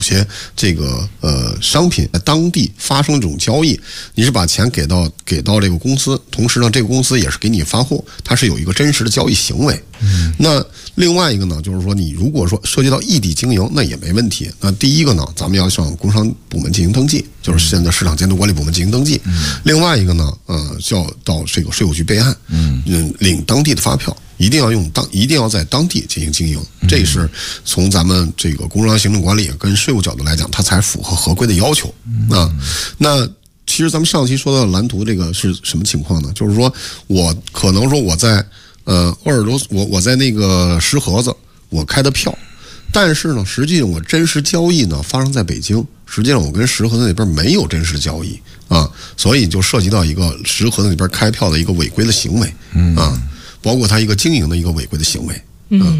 些这个商品在当地发生这种交易，你是把钱给到这个公司，同时呢，这个公司也是给你发货，它是有一个真实的交易行为。那另外一个呢，就是说你如果说涉及到异地经营，那也没问题。那第一个呢，咱们要向工商部门进行登记，就是现在市场监督管理部门进行登记。另外一个呢，要到这个税务局备案，领当地的发票。一定要在当地进行经营，这是从咱们这个工商行政管理跟税务角度来讲，它才符合合规的要求啊。那其实咱们上期说到的蓝图这个是什么情况呢？就是说我可能说我在鄂尔多斯，我在那个石河子我开的票，但是呢，实际上我真实交易呢发生在北京，实际上我跟石河子那边没有真实交易啊，所以就涉及到一个石河子那边开票的一个违规的行为啊。包括他一个经营的一个违规的行为，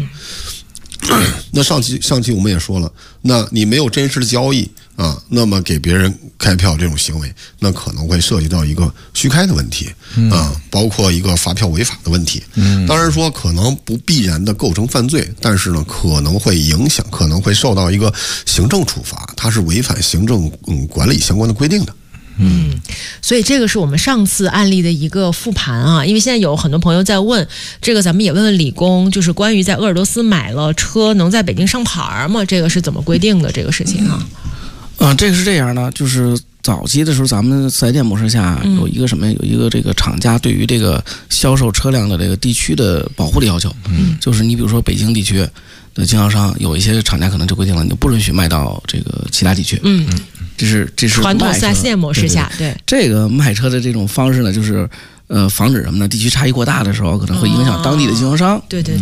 那上期我们也说了，那你没有真实的交易啊，那么给别人开票这种行为，那可能会涉及到一个虚开的问题啊，包括一个发票违法的问题。当然说可能不必然的构成犯罪，但是呢可能会影响，可能会受到一个行政处罚，它是违反行政管理相关的规定的。 所以这个是我们上次案例的一个复盘啊，因为现在有很多朋友在问这个，咱们也问问李工，就是关于在鄂尔多斯买了车能在北京上牌吗？这个是怎么规定的这个事情啊？ 这个是这样的，就是早期的时候，咱们4S店模式下有一个什么，有一个这个厂家对于这个销售车辆的这个地区的保护的要求，就是你比如说北京地区的经销商，有一些厂家可能就规定了，你就不允许卖到这个其他地区。这是传统4S店模式下，对这个卖车的这种方式呢，就是防止什么呢？地区差异过大的时候，可能会影响当地的经销商。 对。